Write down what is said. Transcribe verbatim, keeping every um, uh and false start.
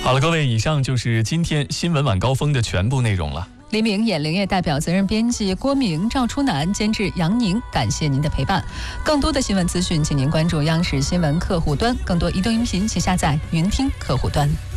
好了，各位，以上就是今天新闻晚高峰的全部内容了。 黎明眼灵业代表责任编辑郭明、赵初南，监制杨宁，感谢您的陪伴。更多的新闻资讯，请您关注央视新闻客户端，更多移动音频请下载云听客户端。